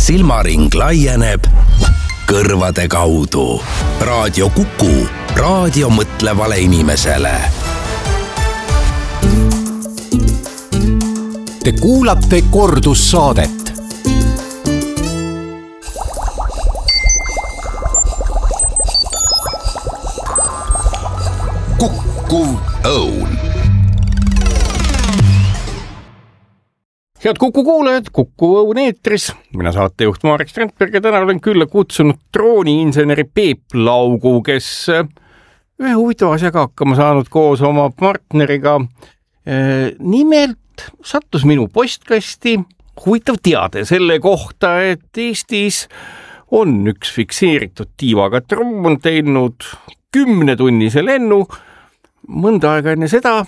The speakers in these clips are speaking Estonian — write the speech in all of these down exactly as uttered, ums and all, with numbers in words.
silmaring laieneb kõrvade kaudu. Raadio Kuku, raadio mõtlevale inimesele. Te kuulate kordussaadet. Kuku Õun. Head Kuku kuulajad, Kuku Õun eetris. Mina saatejuht Marek Strandberg ja täna olen külla kutsunud drooniinseneri Peep Laugu, kes ühe huvitava asjaga hakkama saanud koos oma partneriga. Nimelt sattus minu postkasti huvitav teade selle kohta, et Eestis on üks fikseeritud tiivaga droon teinud kümnetunnise lennu mõnda aega enne seda.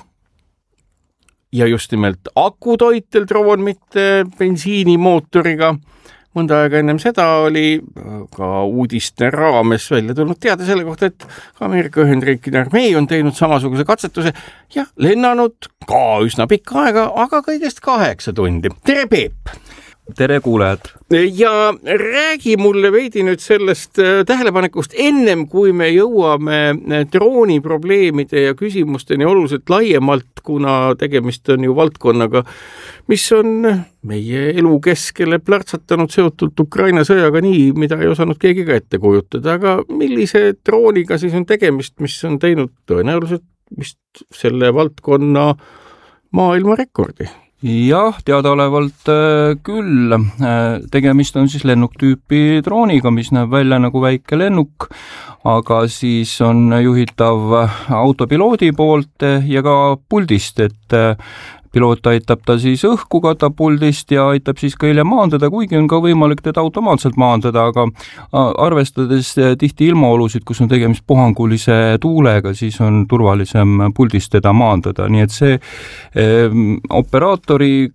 Ja just nimelt akutoitel droon, mitte bensiinimootoriga. Mõnda aega ennem seda oli ka uudiste raames välja tulnud teada selle kohta, et Ameerika Ühendriikide armee on teinud samasuguse katsetuse ja lennanud ka üsna pikka aega, aga kõigest kaheksa tundi. Tere, Peep! Tere kuulajad! Ja räägi mulle veidi nüüd sellest tähelepanekust ennem, kui me jõuame drooni probleemide ja küsimusteni oluliselt laiemalt, kuna tegemist on ju valdkonnaga, mis on meie elu keskele plärtsatanud seotult Ukraina sõjaga nii, mida ei osanud keegi ka ette kujutada. Aga millise drooniga siis on tegemist, mis on teinud tõenäoliselt vist selle valdkonna maailmarekordi? Jah, teadaolevalt küll. Tegemist on siis lennuktüüpi drooniga, mis näeb välja nagu väike lennuk, aga siis on juhitav autopiloodi poolt ja ka puldist, et piloot aitab ta siis õhku katapuldist ja aitab siis ka hiljem maandada, kuigi on ka võimalik teda automaatselt maandada, aga arvestades tihti ilmaolusid, kus on tegemist puhangulise tuulega, siis on turvalisem puldist teda maandada. Nii et see eh, operaatori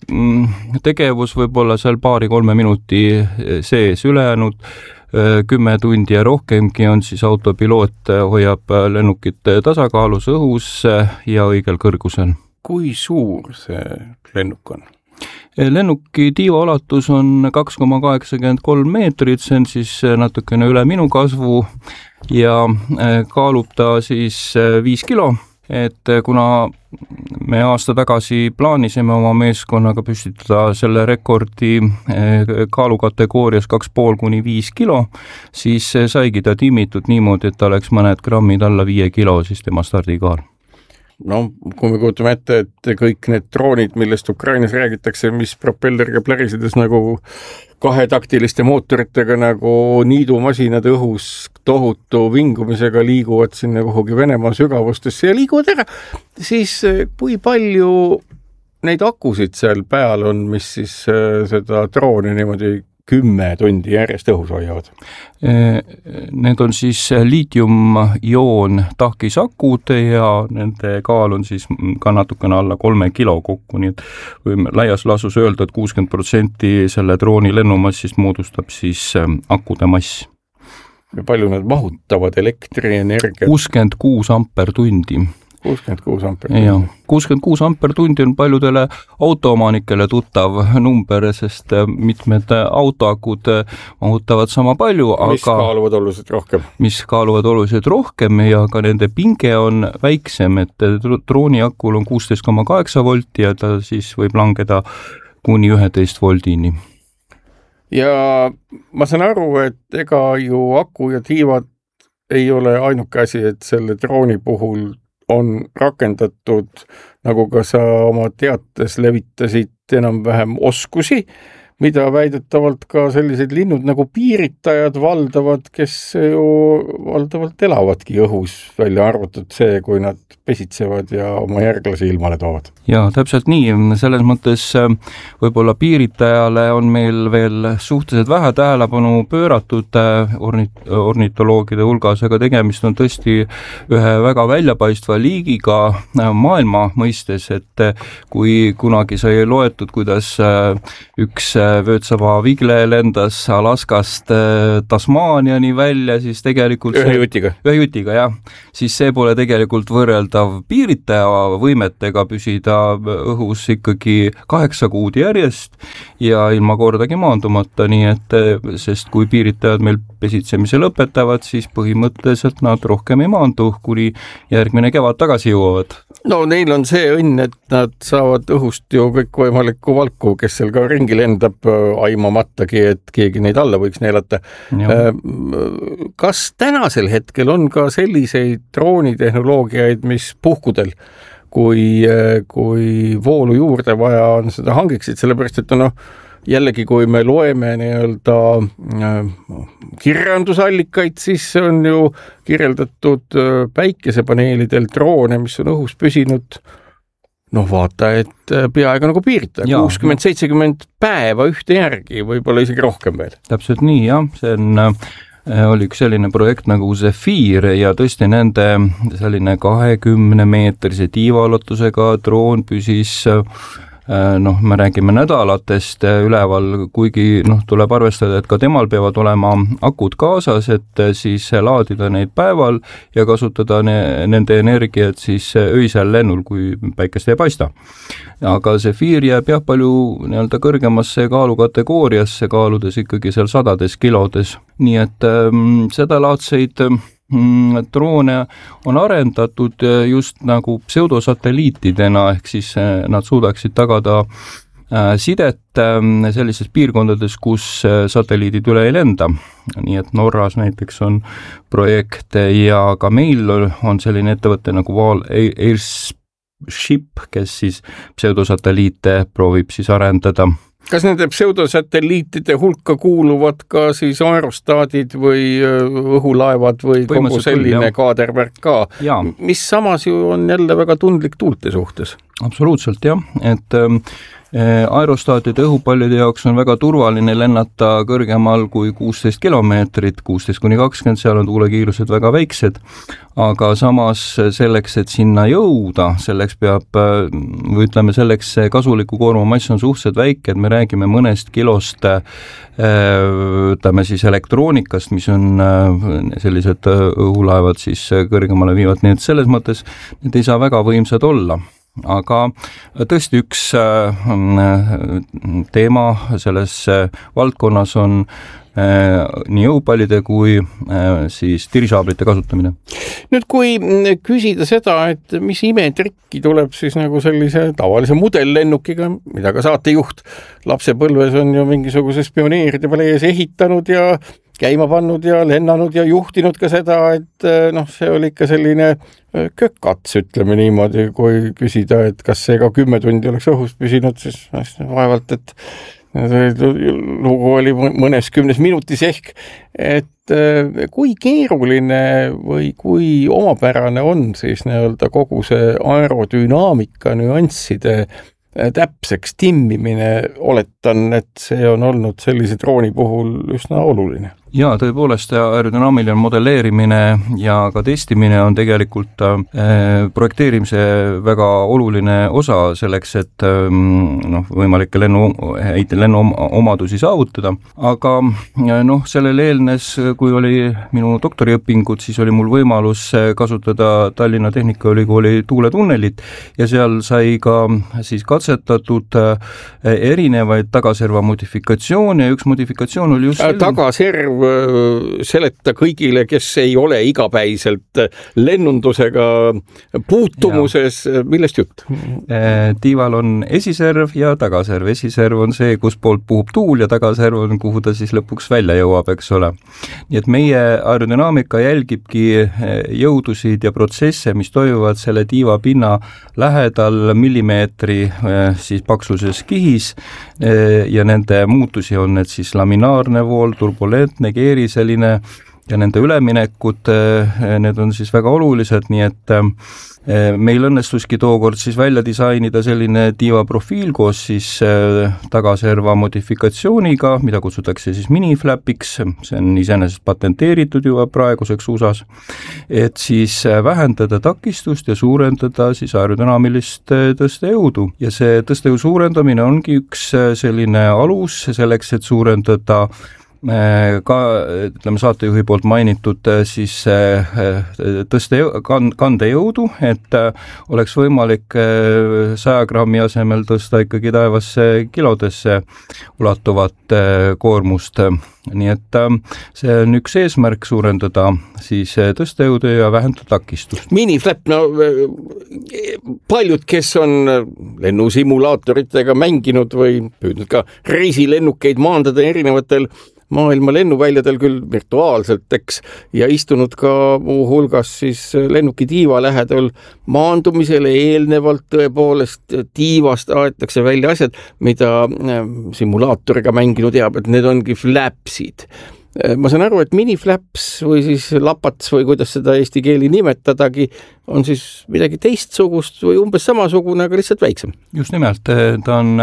tegevus võib olla seal paari-kolme minuti sees ülejäänud. Kümme tundi ja rohkemgi on siis autopiloot hoiab lennukit tasakaalus õhus ja õigel kõrgusel. Kui suur see lennuk on? Lennuki tiiva ulatus on kaks koma kaheksakümmend kolm meetrit, see on siis natukene üle minu kasvu ja kaalub ta siis viis kilo. Et kuna me aasta tagasi plaanisime oma meeskonnaga püstitada selle rekordi kaalukategoorias kaks pool kuni viis kilo, siis saigi ta timmitud niimoodi, et ta oleks mõned grammid alla viie kilo siis tema stardikaal. No, kui me kujutame ette, et kõik need droonid, millest Ukrainas räägitakse, mis propelleriga plärisedes nagu kahetaktiliste mootoritega nagu niidumasinad õhus tohutu vingumisega liiguvad sinna kuhugi Venemaa sügavustesse ja liiguvad ära, siis kui palju neid akusid seal peal on, mis siis seda drooni niimoodi kümme tundi järjest õhus hoiavad? Need on siis liitium-ioon tahkisakud ja nende kaal on siis ka natukene alla kolme kilo kokku, nii et võime laias lasus öelda, et kuuskümmend protsenti selle drooni lennumassist moodustab siis akude mass. Ja palju nad mahutavad elektrienergia? kuuskümmend kuus amper tundi. kuuskümmend kuus amper tundi. Ja, kuuskümmend kuus amper tundi on paljudele autoomanikele tuttav number, sest mitmed autoakud mahutavad sama palju, mis aga kaaluvad oluliselt rohkem. Mis kaaluvad oluliselt rohkem ja ka nende pinge on väiksem, et drooni akul on kuusteist koma kaheksa volti ja ta siis võib langeda kuni üheteist voldini. Ja ma saan aru, et ega ju aku ja tiivad ei ole ainuke asi, et selle drooni puhul on rakendatud, nagu ka sa oma teates levitasid enam-vähem oskusi, mida väidetavalt ka sellised linnud nagu piiritajad valdavad, kes ju valdavalt elavadki õhus, välja arvatud see, kui nad pesitsevad ja oma järglasi ilmale toovad. Ja täpselt nii, selles mõttes võib-olla piiritajale on meil veel suhteliselt vähe tähelepanu pööratud ornit- ornitoloogide hulgas, aga tegemist on tõesti ühe väga väljapaistva liigiga maailma mõistes, et kui kunagi sai loetud, kuidas üks Vöötsaba Vigle lendas Alaskast Tasmaaniani välja, siis tegelikult ühe jutiga, ühe jutiga jah, siis see pole tegelikult võrreldav piiritaja võimetega püsida õhus ikkagi kaheksa kuud järjest ja ilma kordagi maandumata, nii et sest kui piiritajad meil pesitsemise lõpetavad, siis põhimõtteliselt nad rohkem ei maandu, kuni järgmine kevad tagasi jõuavad. No neil on see õnn, et nad saavad õhust ju kõik võimalikku valku, kes seal ka ringi lendab aimamatagi, et keegi neid alla võiks neelata. Kas tänasel hetkel on ka selliseid droonitehnoloogiaid, mis puhkudel, kui, kui voolu juurde vaja on, seda hangiksid, sellepärast, et noh, jällegi, kui me loeme nii-öelda kirjandusallikaid, siis on ju kirjeldatud päikesepaneelidel droone, mis on õhus püsinud, noh vaata, et peaaegu nagu piirita, kuuskümmend seitsekümmend päeva ühte järgi, võib-olla isegi rohkem veel. Täpselt nii, jah, see on, oli üks selline projekt nagu Zephyr ja tõesti nende selline kahekümne meetrise tiivaulatusega droon püsis noh, me räägime nädalatest üleval, kuigi noh, tuleb arvestada, et ka temal peavad olema akud kaasas, et siis laadida neid päeval ja kasutada ne, nende energiat siis öisel lennul, kui päikest ei paista. Aga Zephyr jääb jah palju nii-öelda kõrgemasse kaalukategooriasse, kaaludes ikkagi seal sadades kilodes. Nii et ähm, seda laadseid droone on arendatud just nagu pseudosatelliitidena, ehk siis nad suudaksid tagada sidet sellises piirkondades, kus satelliidid üle ei lenda. Nii et Norras näiteks on projekt ja ka meil on selline ettevõte nagu Val Airship, kes siis pseudosatelliite proovib siis arendada. Kas nende pseudosatelliitide hulka kuuluvad ka siis aerostaadid või õhulaevad või kogu selline kaadervärk ka, ja. Mis samas ju on jälle väga tundlik tuulte suhtes? Absoluutselt jah, et aerostaatide õhupallide jaoks on väga turvaline lennata kõrgemal kui kuusteist kilomeetrit, kuusteist kuni kakskümmend, seal on tuulekiirused väga väiksed, aga samas selleks, et sinna jõuda, selleks peab, või ütleme selleks kasuliku koorma mass on suhteliselt väike, et me räägime mõnest kilost, ütleme siis elektroonikast, mis on sellised õhulaevad siis kõrgemale viivad, nii et selles mõttes need ei saa väga võimsad olla. Aga tõesti üks teema selles valdkonnas on nii õhupallide kui siis tirisaablite kasutamine. Nüüd kui küsida seda, et mis imetrikki tuleb siis nagu sellise tavalise modellennukiga, mida ka saatejuht lapsepõlves on ju mingisuguse spioneeride palees ehitanud ja käima pannud ja lennanud ja juhtinud ka seda, et noh, see oli ikka selline kökats, ütleme niimoodi, kui küsida, et kas see ka kümme tundi oleks õhus püsinud, siis vaevalt, et lugu oli mõnes kümnes minutis ehk, et kui keeruline või kui omapärane on siis nii-öelda kogu see aerodünaamika nüansside täpseks timmimine, oletan, et see on olnud sellise drooni puhul üsna oluline. Jaa, tõepoolest aerodünaamiline modelleerimine ja ka testimine on tegelikult äh, projekteerimise väga oluline osa selleks, et äh, noh, võimalikke lennu, häid lennuomadusi saavutada. Aga noh, sellele eelnes, kui oli minu doktoriõpingud, siis oli mul võimalus kasutada Tallinna Tehnikaülikooli tuuletunnelit ja seal sai ka siis katsetatud äh, erinevaid tagaserva modifikatsioone ja üks modifikatsioon oli just selline... Tagaserv seleta kõigile, kes ei ole igapäiselt lennundusega puutumuses, ja. Millest jutt? Tiival on esiserv ja tagaserv. Esiserv on see, kus poolt puhub tuul ja tagaserv on, kuhu ta siis lõpuks välja jõuab, eks ole. Nii et meie aerodünaamika jälgibki jõudusid ja protsesse, mis toimuvad selle tiiva pinna lähedal millimeetri siis paksuses kihis ja nende muutusi on need siis laminaarne vool, turbulentne, keeriseline ja nende üleminekud, need on siis väga olulised, nii et meil õnnestuski tookord siis välja disainida selline tiivaprofiil koos siis tagaserva modifikatsiooniga, mida kutsutakse siis miniflapiks, see on iseenesest patenteeritud juba praeguseks U S A-s, et siis vähendada takistust ja suurendada siis aerodünaamilist tõstejõudu. Ja see tõstejõu suurendamine ongi üks selline alus selleks, et suurendada ka, ütleme, saatejuhi poolt mainitud siis tõste kandejõudu, et oleks võimalik saja grammi asemel tõsta ikkagi taevasse kilodesse ulatuvat koormust. Nii et see on üks eesmärk suurendada siis tõstejõudu ja vähendada takistust. Miniflap, no paljud, kes on lennusimulaatoritega mänginud või püüdnud ka reisilennukeid maandada erinevatel maailma lennuväljadel küll virtuaalselt, eks, ja istunud ka muu hulgas siis lennuki tiiva lähedal maandumisele eelnevalt tõepoolest tiivast aetakse välja asjad, mida simulaatoriga mänginud teab, et need ongi flapsid. Ma saan aru, et miniflaps või siis lapats või kuidas seda eesti keeli nimetadagi, on siis midagi teistsugust või umbes samasugune, aga lihtsalt väiksem. Just nimelt, ta on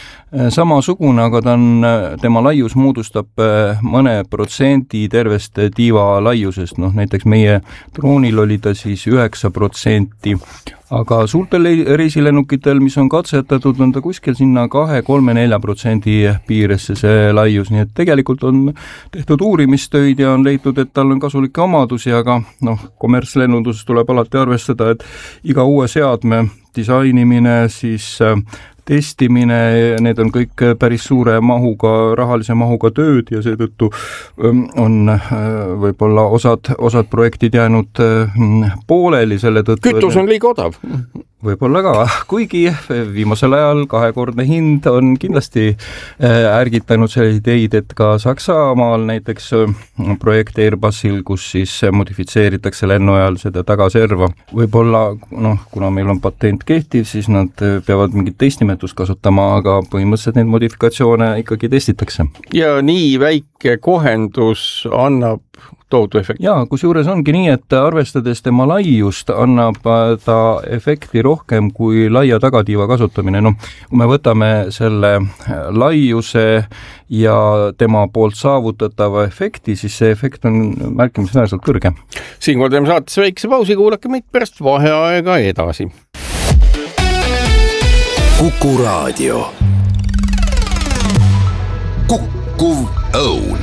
samasugune, aga ta on, tema laius moodustab mõne protsendi tervest tiiva laiusest, noh näiteks meie droonil oli ta siis üheksa protsenti, aga suurtel reisilennukitel, mis on katsetatud, on ta kuskil sinna kahe, kolme, nelja protsendi piiresse see laius, nii et tegelikult on tehtud uurimistöid ja on leitud, et tal on kasulikke omadusi, aga noh, kommertslennunduses tuleb alati arvestada, et iga uue seadme disainimine, siis testimine, need on kõik päris suure mahuga, rahalise mahuga tööd ja seetõttu on võib-olla osad, osad projektid jäänud pooleli selle tõttu. Kütus on liiga odav. Võib-olla ka, kuigi viimasel ajal kahekordne hind on kindlasti ärgitanud selle ideid, et ka Saksamaal näiteks projekt Airbusil, kus siis modifitseeritakse lennu ajal seda tagaserva. Võib-olla, noh, kuna meil on patent kehtiv, siis nad peavad mingit teist nimetust kasutama, aga põhimõtteliselt neid modifikatsioone ikkagi testitakse. Ja nii väike kohendus annab tohutu efekt. Jaa, kus juures ongi nii, et arvestades tema laiust annab ta efekti rohkem kui laia tagatiiva kasutamine. No, kui me võtame selle laiuse ja tema poolt saavutatava efekti, siis see efekt on märkimisväärselt kõrge. Siinkohal teeme saates väikse pausi, kuulake meid pärast vaheaega edasi. Kuku Raadio. Kukkuv õun.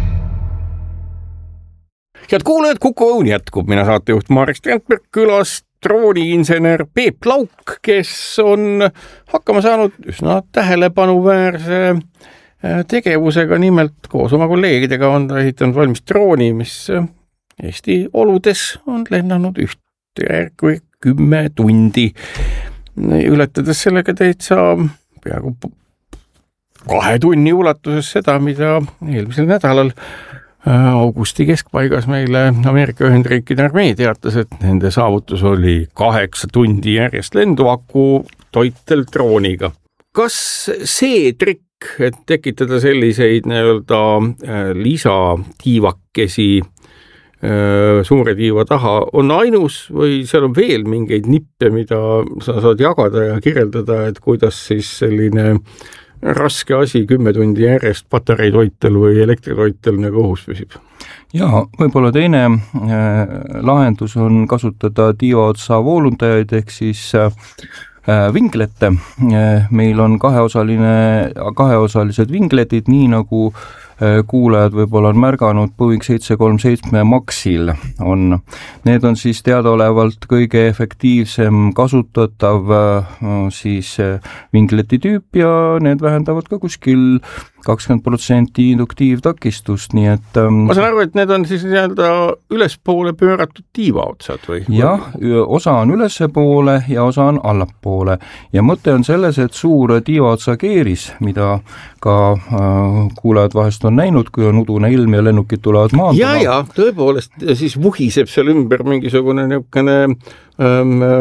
Head kuulajad, Kuku õun jätkub. Mina saatejuht Marek Strandberg, külas drooniinsener Peep Lauk, kes on hakkama saanud üsna tähelepanuväärse tegevusega, nimelt koos oma kolleegidega on ta ehitanud valmis drooni, mis Eesti oludes on lennanud üht järgu kümme tundi, ületades sellega täitsa peaaegu kahe tunni ulatuses seda, mida eelmisel nädalal augusti keskpaigas meile Ameerika Ühendriikide armee teatas, et nende saavutus oli kaheksa tundi järjest lendu aku toitel drooniga. Kas see trikk, et tekitada selliseid nii-öelda lisatiivakesi suure tiiva taha, on ainus või seal on veel mingeid nippe, mida sa saad jagada ja kirjeldada, et kuidas siis selline raske asi kümme tundi järjest patareitoitel või elektritoitel nagu õhus püsib? Jaa, võib-olla teine äh, lahendus on kasutada tiiva otsa voolundajaid ehk siis äh, vinglette. Äh, meil on kaheosaline, kaheosalised vingletid, nii nagu kuulajad võib-olla on märganud Boeing seitse kolm seitse Maxil on. Need on siis teadaolevalt kõige efektiivsem kasutatav siis vingleti tüüp ja need vähendavad ka kuskil kakskümmend protsenti induktiivtakistust, nii et ma saan aru, et need on siis nii-öelda ülespoole pööratud tiiva otsad või? Jah, osa on ülespoole ja osa on allapoole ja mõte on selles, et suur tiiva otsa keeris, mida ka äh, kuulajad vahest on näinud, kui on udune ilm ja lennukid tulevad maanduma. Ja, ja, tõepoolest, siis vuhiseb seal ümber mingisugune niisugune ähm,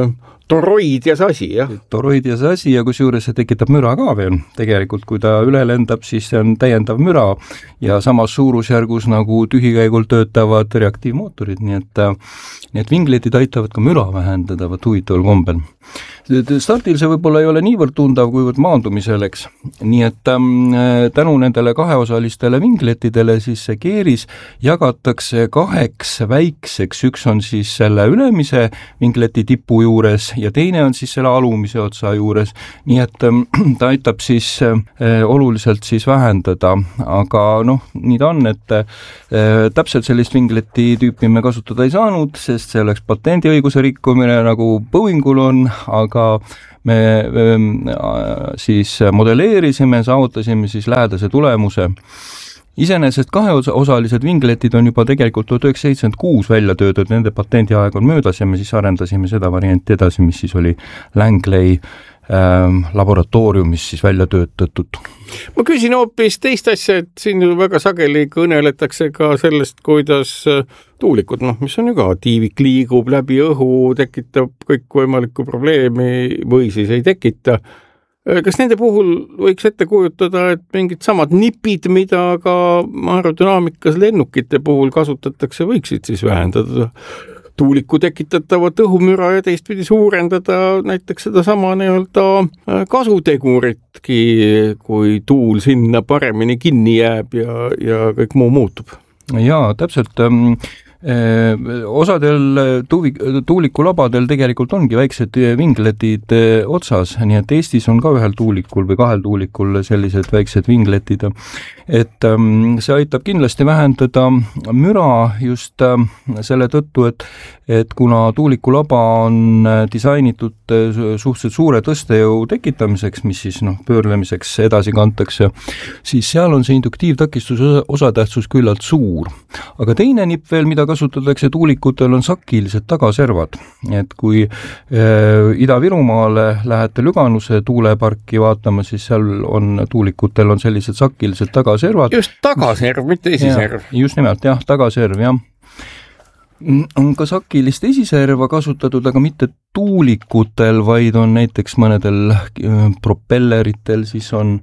toroidias asi, jah. Toroidias asi ja kusjuures see tekitab müra ka veel. Tegelikult, kui ta üle lendab, siis see on täiendav müra ja samas suurusjärgus nagu tühikäigul töötavad reaktiivmootorid, nii et, nii et vingletid aitavad ka müra vähendada, vaat huvitaval kombel. Stardil see võib-olla ei ole niivõrd tundav, kuivõrd maandumisel, eks. Nii et ähm, tänu nendele kaheosalistele vingletidele siis see keeris jagatakse kaheks väikseks, üks on siis selle ülemise vingleti tipu juures ja teine on siis selle alumise otsa juures, nii et ähm, ta aitab siis äh, oluliselt siis vähendada, aga noh, nii ta on, et äh, täpselt sellist vingleti tüüpi me kasutada ei saanud, sest see oleks patendiõiguse rikkumine nagu Boeingul on, aga me siis modelleerisime, saavutasime siis lähedase tulemuse. Iseenesest kaheosalised vingletid on juba tegelikult tuhat üheksasada seitsekümmend kuus välja töötud, nende patendiaeg on möödas ja me siis arendasime seda varianti edasi, mis siis oli Langley ähm, laboratooriumis siis välja töötatud. Ma küsin hoopis teist asja, et siin väga sageli kõneletakse ka sellest, kuidas tuulikud, noh, mis on ju ka tiivik liigub läbi õhu, tekitab kõik võimalikku probleemi või siis ei tekita. Kas nende puhul võiks ette kujutada, et mingid samad nipid, mida ka aerodünaamikas lennukite puhul kasutatakse, võiksid siis vähendada tuuliku tekitatavat õhumüra ja teistpidi suurendada näiteks seda sama nii-öelda kasuteguritki, kui tuul sinna paremini kinni jääb ja, ja kõik muu muutub. Jaa, täpselt. Osadel tuvi, tuulikulabadel tegelikult ongi väiksed vingletid otsas, nii et Eestis on ka ühel tuulikul või kahel tuulikul sellised väiksed vingletid, et see aitab kindlasti vähendada müra just selle tõttu, et, et kuna tuulikulaba on disainitud suhteliselt suure tõstejõu tekitamiseks, mis siis noh, pöörlemiseks edasi kantakse, siis seal on see induktiivtakistuse osatähtsus küllalt suur. Aga teine nipp veel, mida kasutatakse tuulikutel, on sakilised tagaservad. Et kui äh, Ida-Virumaale lähete Lüganuse tuuleparki vaatama, siis seal on tuulikutel on sellised sakilised tagaservad. Just tagaserv, mitte esiserv. Ja, just nimelt, jah, tagaserv, jah. On ka sakilist esiserva kasutatud, aga mitte tuulikutel, vaid on näiteks mõnedel propelleritel, siis on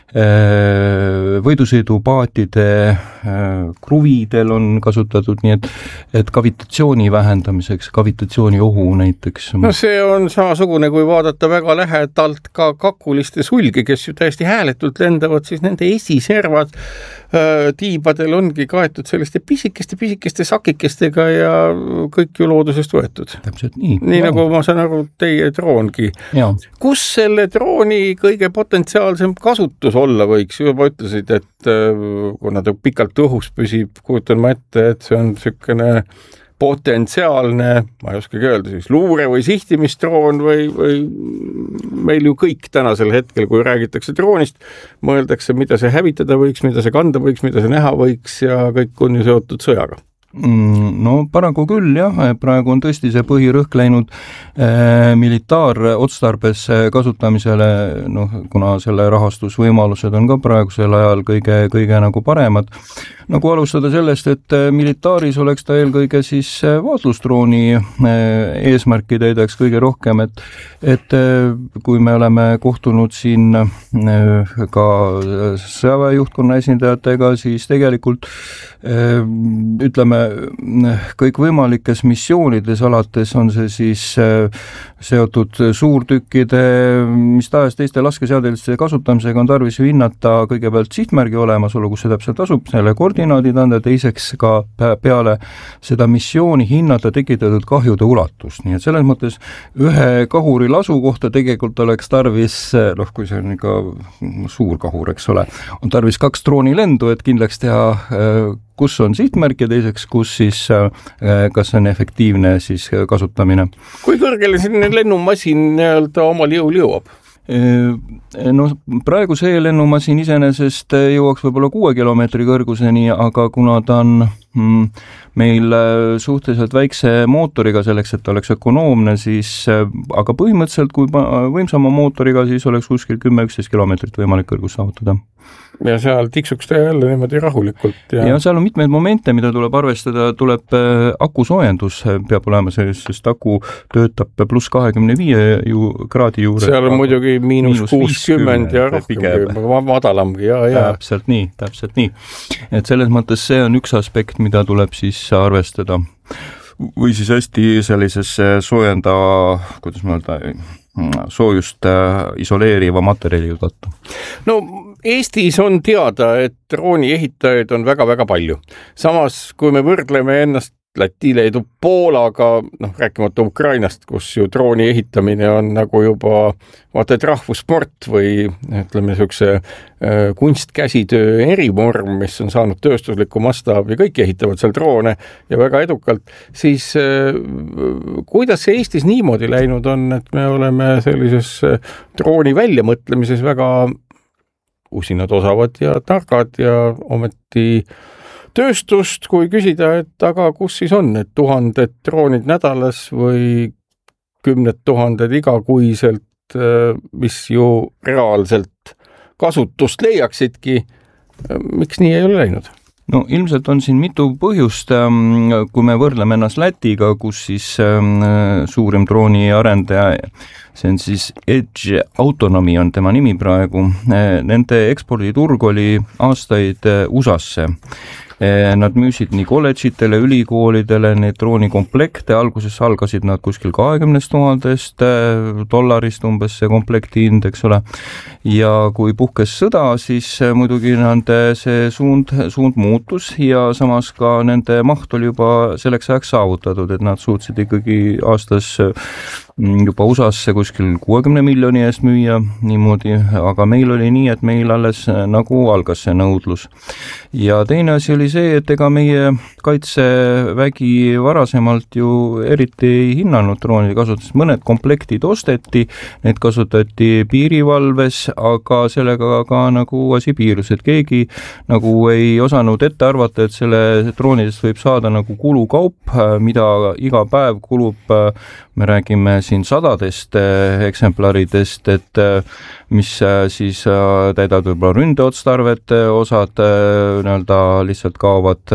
võidusõidupaatide kruvidel on kasutatud, nii et, et kavitatsiooni vähendamiseks, kavitatsiooni ohu näiteks. No see on samasugune, kui vaadata väga lähedalt ka kakuliste sulgi, kes ju täiesti hääletult lendavad, siis nende esiservad tiibadel ongi kaetud selliste pisikeste-pisikeste sakikestega ja kõik ju loodusest võetud. Täpselt nii. Nii ja. Nagu ma saan aru, teie droongi. Ja. Kus selle drooni kõige potentsiaalsem kasutus olla võiks? Juba ütlesid, et kuna ta pikalt õhus püsib, kujutan ma ette, et see on selline potentsiaalne, ma ei oskagi öelda, siis luure või sihtimisdroon või, või meil ju kõik tänasel hetkel, kui räägitakse droonist, mõeldakse, mida see hävitada võiks, mida see kanda võiks, mida see näha võiks ja kõik on ju seotud sõjaga. No paraku küll, jah, praegu on tõesti see põhirõhk läinud äh, militaarotstarbes kasutamisele, noh, kuna selle rahastusvõimalused on ka praegusel ajal kõige, kõige nagu paremad. Nagu alustada sellest, et militaaris oleks ta eelkõige siis vaatlusdrooni eesmärki täidaks kõige rohkem, et, et kui me oleme kohtunud siin ka sõjaväejuhtkonna esindajatega, siis tegelikult ütleme, kõik võimalikes missioonides alates on see siis seotud suurtükkide, mis tahes teiste laskeseadeliste kasutamisega on tarvis ju hinnata kõigepealt sihtmärgi olemasolu, kus see täpselt asub, selle koordinaadid anda, teiseks ka peale seda missiooni hinnata tekitatud kahjude ulatust. Nii et selles mõttes ühe kahuri lasu kohta tegelikult oleks tarvis, noh, kui see on ikka suur kahur, eks ole, on tarvis kaks droonilendu, et kindlaks teha, kus on sihtmärk ja teiseks, kus siis, kas on efektiivne siis kasutamine. Kui kõrgele selline lennumasin nii-öelda omal jõul jõuab? No praegu see lennumasin iseenesest jõuaks võib-olla kuue kilomeetri kõrguseni, aga kuna ta on meil suhteliselt väikse mootoriga selleks, et oleks ökonoomne, siis aga põhimõtteliselt kui võimsama mootoriga, siis oleks kuskil kümme üksteist kilomeetrit võimalik kõrgus saavutada. Ja seal tiksuks ta jälle niimoodi rahulikult. Ja... ja seal on mitmeid momente, mida tuleb arvestada, tuleb aku soojendus peab olema sellist, sest aku töötab pluss kahekümne viie ju, kraadi juures. Seal on muidugi miinus kuuskümmend ja rohkem, madalamgi. Ja, ja. Täpselt nii, täpselt nii. Et selles mõttes see on üks aspekt, mida tuleb siis arvestada. Või siis hästi sellises soojenda, kuidas ma öelda, soojust isoleeriva materjali tõttu. No Eestis on teada, et drooni ehitajaid on väga-väga palju. Samas, kui me võrdleme ennast Läti, Leedu, Poolaga, noh, rääkimata Ukrainast, kus ju drooni ehitamine on nagu juba vaata, et rahvussport või ütleme niisuguse äh, kunstkäsitöö erivorm, mis on saanud tööstuslikku mastaabi, kõik ehitavad seal droone ja väga edukalt, siis äh, kuidas see Eestis niimoodi läinud on, et me oleme sellises äh, drooni väljamõtlemises väga usinad, osavad ja targad ja ometi tööstust, kui küsida, et aga kus siis on need tuhanded droonid nädalas või kümned tuhanded igakuiselt, mis ju reaalselt kasutust leiaksidki, miks nii ei ole läinud? No ilmselt on siin mitu põhjust, kui me võrdleme ennast Lätiga, kus siis suurim drooni arendaja, see on siis Edge Autonomy on tema nimi praegu, nende eksporditurg oli aastaid U S A-sse. Nad müüsid nii kolledžitele, ülikoolidele neid droonikomplekte, alguses algasid nad kuskil kahekümnest tuhandest dollarist umbes see komplekti hind, eks ole. Ja kui puhkes sõda, siis muidugi nende see suund, suund muutus ja samas ka nende maht oli juba selleks ajaks saavutatud, et nad suutsid ikkagi aastas juba U S A-sse kuskil kuuekümne miljoni eest müüa niimoodi, aga meil oli nii, et meil alles nagu algas see nõudlus. Ja teine asi oli see, et ega meie kaitsevägi varasemalt ju eriti ei hinnanud droonide kasutust. Mõned komplektid osteti, need kasutati piirivalves, aga sellega ka nagu asi piirus, et keegi nagu ei osanud ette arvata, et selle droonidest võib saada nagu kulukaup, mida iga päev kulub, me räägime siin sadadest eksemplaridest, et mis siis täidavad võib-olla ründeotstarvet, osad nii-öelda lihtsalt kaovad,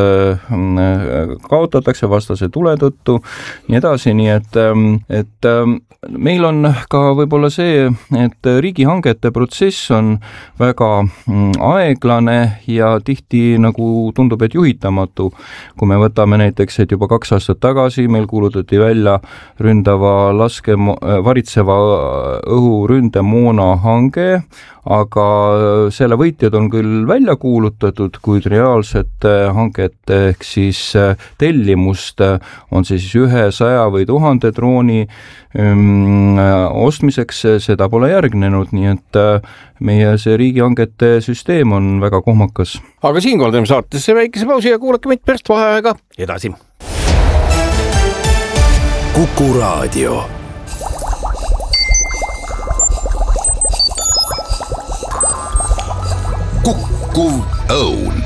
kaotatakse vastase tule tõttu, nii edasi, nii et, et meil on ka võib-olla see, et riigihangete protsess on väga aeglane ja tihti nagu tundub, et juhitamatu. Kui me võtame näiteks, et juba kaks aastat tagasi meil kuulutati välja ründava laske, varitseva õhuründemoona hange, aga selle võitjad on küll välja kuulutatud, kuid reaalset hanget ehk siis tellimust on see siis ühe, saja või tuhande drooni um, ostmiseks, seda pole järgnenud, nii et meie see riigihangete süsteem on väga kohmakas. Aga siinkohal teeme saatesse väikese pausi ja kuulake meid pärast vaheaega edasi. Kuku Raadio. Kukkuv õun.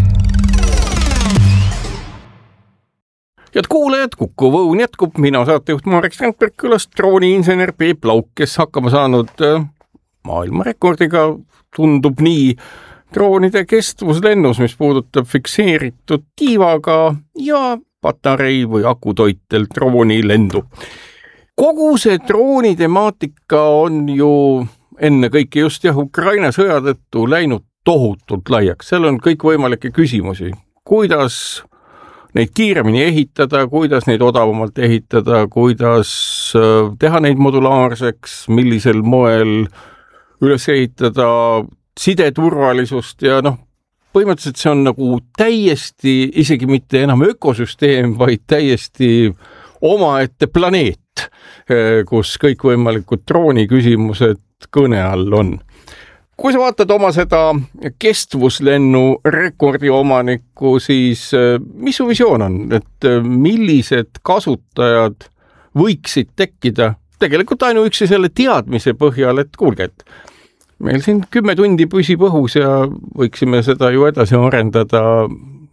Head kuulajad, Kukkuv õun jätkub. Mina saatejuht Marek Strandberg, külast drooniinsener Peep Lauk, kes hakkama saanud maailmarekordiga, tundub nii, droonide kestvuslennus, mis puudutab fikseeritud tiivaga ja patarei või akutoitel drooni lendu. Kogu see drooni temaatika on ju enne kõike just jah, Ukraina sõja tõttu läinud tohutult laiaks. Seal on kõik võimalikke küsimusi. Kuidas neid kiiremini ehitada, kuidas neid odavamalt ehitada, kuidas teha neid modulaarseks, millisel moel üles ehitada sideturvalisust ja noh, põhimõtteliselt see on nagu täiesti, isegi mitte enam ökosüsteem, vaid täiesti omaette planeet, kus kõik võimalikud drooni küsimused kõne all on. Kui sa vaatad oma seda kestvuslennu rekordi omanikku, siis mis su visioon on, et millised kasutajad võiksid tekkida tegelikult ainuüksi selle teadmise põhjal, et kuulge, et meil siin kümme tundi püsib õhus ja võiksime seda ju edasi arendada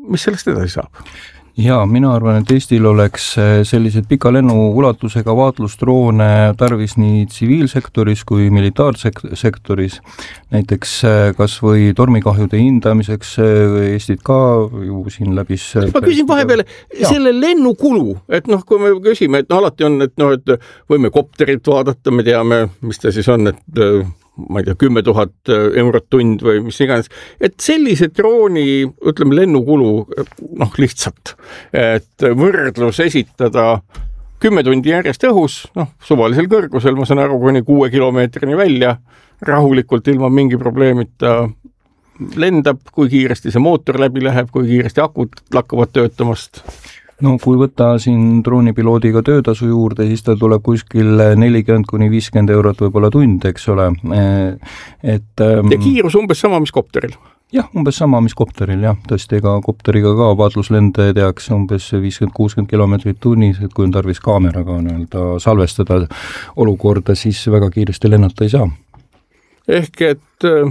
mis sellest edasi saab? Jaa, mina arvan, et Eestil oleks sellised pika lennu ulatusega vaatlusdroone tarvis nii tsiviilsektoris kui militaarsektoris. Näiteks kas või tormikahjude hindamiseks Eestit ka ju siin läbis... Ma küsin vahepeale selle lennukulu, et noh, kui me küsime, et no, alati on, et, no, et võime kopterit vaadata, me teame, mis ta siis on, et ma ei tea, kümme tuhat eurot tund või mis iganes, et sellise drooni, ütleme, lennukulu, noh, lihtsalt, et võrdlus esitada kümme tundi järjest õhus, noh, suvalisel kõrgusel, ma saan aru, kuni kuue kilomeetrini välja, rahulikult ilma mingi probleemita lendab, kui kiiresti see mootor läbi läheb, kui kiiresti akud lakkavad töötamast. No kui võtta siin droonipiloodiga töötasu juurde, siis ta tuleb kuskil nelikümmend kuni viiskümmend eurot võib-olla tund, eks ole. Et, ja kiirus umbes sama, mis kopteril? Jah, umbes sama, mis kopteril, jah. Tõesti, ega kopteriga ka vaatluslende tehakse umbes viiskümmend kuuskümmend kilomeetrit tunnis, et kui on tarvis kaameraga nii-öelda salvestada olukorda, siis väga kiiresti lennata ei saa. Ehk et äh,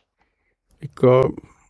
ikka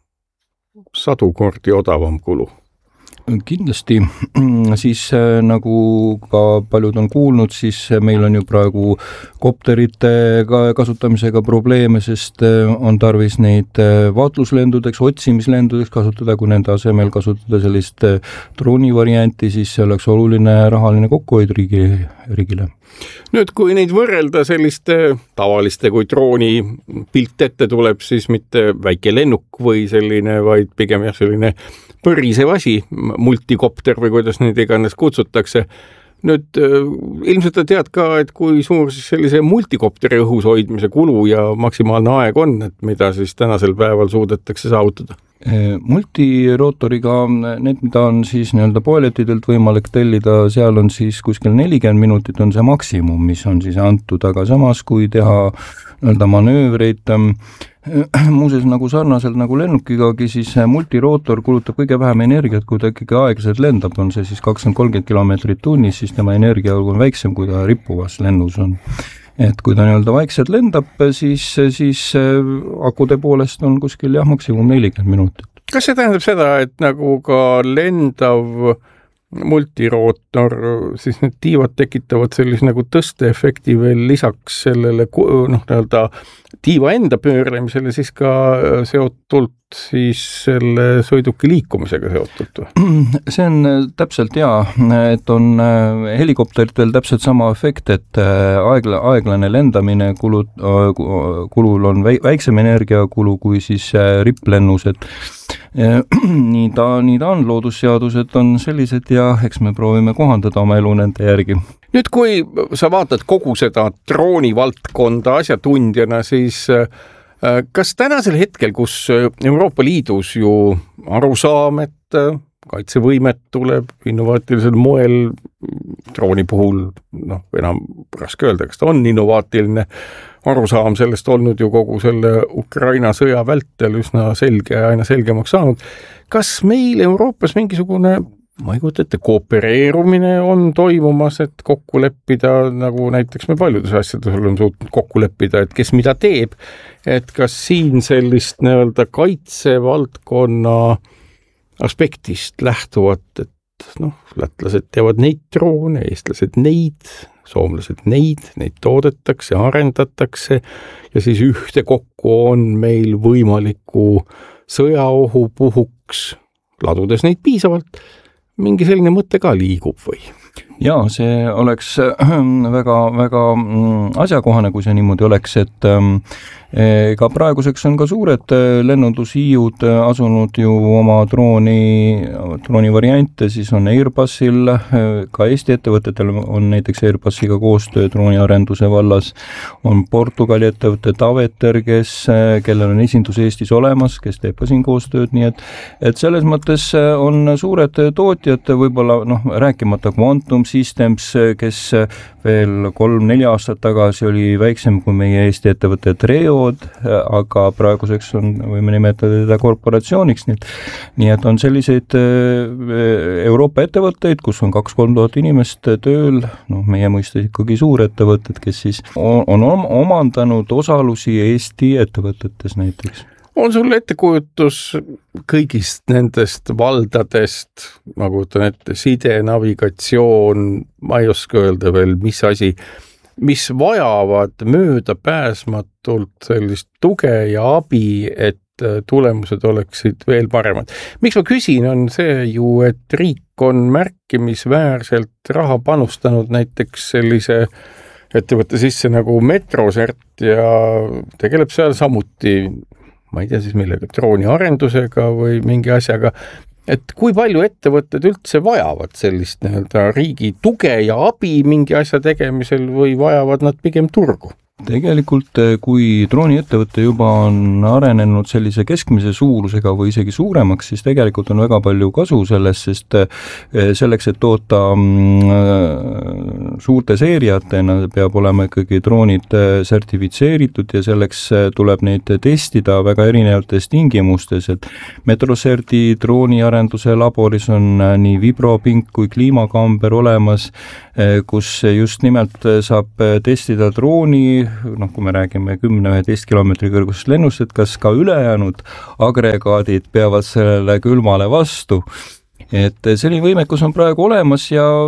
sadu kordi odavam kulu. Kindlasti, siis nagu ka paljud on kuulnud, siis meil on ju praegu kopterite kasutamisega probleeme, sest on tarvis neid vaatluslendudeks, otsimislendudeks kasutada, kui nende asemel kasutada sellist drooni varianti, siis see oleks oluline rahaline kokkuhoid riigi, riigile. Nüüd, kui neid võrrelda selliste tavaliste, kui drooni pilt ette tuleb, siis mitte väike lennuk või selline, vaid pigem jah, selline põrisev asi, multikopter või kuidas neid iganes kutsutakse. Nüüd ilmselt tead ka, et kui suur siis sellise multikopteri õhus hoidmise kulu ja maksimaalne aeg on, et mida siis tänasel päeval suudetakse saavutada? Multirootoriga, need, mida on siis nii-öelda poeletidelt võimalik tellida, seal on siis kuskil nelikümmend minutit on see maksimum, mis on siis antud, aga samas kui teha nii-öelda manöövreid, muuseas nagu sarnaselt nagu lennukigagi, siis multirootor kulutab kõige vähem energiat, kui ta ikkagi aeglaselt lendab, on see siis kakskümmend kolmkümmend kilomeetrit tunnis, siis tema energia on väiksem, kui ta rippuvas lennus on. Et kui ta nii-öelda vaikselt lendab, siis, siis akude poolest on kuskil jah, maksimum nelikümmend minutit. Kas see tähendab seda, et nagu ka lendav multirootor, siis need tiivad tekitavad sellise nagu tõsteefekti veel lisaks sellele noh, nii-öelda tiiva enda pöörlemisele siis ka seotult siis selle sõiduki liikumisega seotud? See on täpselt jaa, et on helikopteritel täpselt sama efekt, et aegla, aeglane lendamine kulu, kulul on väiksem energiakulu kui siis ripplennus, et nii ta, nii ta on, loodusseadused on sellised ja eks me proovime kohandada oma elu nende järgi. Nüüd, kui sa vaatad kogu seda droonivaldkonda asjatundjana, siis kas tänasel hetkel, kus Euroopa Liidus ju arusaam, et kaitsevõimet tuleb innovaatilisel moel drooni puhul, noh, enam raske öelda, kas ta on innovaatiline, arusaam sellest olnud ju kogu selle Ukraina sõja vältel üsna selge ja aina selgemaks saanud. Kas meil Euroopas mingisugune, ma ei kujuta ette, koopereerumine on toimumas, et kokku leppida, nagu näiteks me paljudes asjades oleme suutnud kokku leppida, et kes mida teeb, et kas siin sellist nii-öelda kaitsevaldkonna aspektist lähtuvat, et noh, lätlased teevad neid droone, eestlased neid, soomlased neid, neid toodetakse, arendatakse ja siis ühte kokku on meil võimaliku sõjaohu puhuks, ladudes neid piisavalt, mingi selline mõte ka liigub või? Jaa, see oleks väga, väga asjakohane, kui see niimoodi oleks, et ka praeguseks on ka suured lennundushiiud asunud ju oma drooni, drooni variante, siis on Airbusil, ka Eesti ettevõtetel on näiteks Airbusiga koostöö drooniarenduse vallas, on Portugali ettevõte Taveter, kes, kellel on esindus Eestis olemas, kes teeb ka siin koostööd, nii et, et selles mõttes on suured tootjad, võib-olla noh, rääkimata Quantum Systems, kes veel kolm-neli aastat tagasi oli väiksem kui meie Eesti ettevõte Treod, aga praeguseks on, võime nimetada teda korporatsiooniks, nii et, nii et on selliseid Euroopa ettevõtteid, kus on kaks-kolm tuhat inimest tööl, noh, meie mõistes ikkagi suurettevõtted, kes siis on, on omandanud osalusi Eesti ettevõtetes näiteks. on sul ettekujutus kõigist nendest valdadest, ma kujutan ette, side, navigatsioon, ma ei oska öelda veel, mis asi, mis vajavad möödapääsmatult sellist tuge ja abi, et tulemused oleksid veel paremad. Miks ma küsin, on see ju, et riik on märkimisväärselt raha panustanud näiteks sellise ettevõtte sisse nagu Metrosert ja tegeleb seal samuti, ma ei tea siis millega, drooniarendusega või mingi asjaga, et kui palju ettevõtted üldse vajavad sellist nii-öelda riigi tuge ja abi mingi asja tegemisel või vajavad nad pigem turgu? Tegelikult, kui drooniettevõte juba on arenenud sellise keskmise suurusega või isegi suuremaks, siis tegelikult on väga palju kasu sellest, sest selleks, et toota suurte seeriatena, peab olema ikkagi droonid sertifitseeritud ja selleks tuleb neid testida väga erinevates tingimustes, et Metroserti drooniarenduse laboris on nii vibropink kui kliimakamber olemas, kus just nimelt saab testida drooni, noh, kui me räägime kümne-üheteist kilomeetri kõrgusest lennust, et kas ka ülejäänud agregaadid peavad sellele külmale vastu. Et selline võimekus on praegu olemas ja